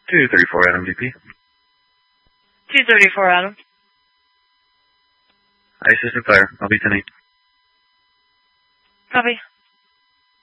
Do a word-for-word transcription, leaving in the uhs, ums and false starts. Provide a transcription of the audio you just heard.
two thirty-four Adam V P. two thirty-four Adam. I assisted fire. I'll be ten eight. Copy.